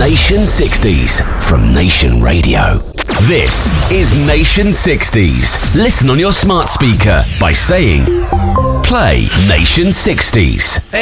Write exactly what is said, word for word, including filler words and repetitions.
Nation sixties from Nation Radio. This is Nation sixties. Listen on your smart speaker by saying, play Nation sixties. Hey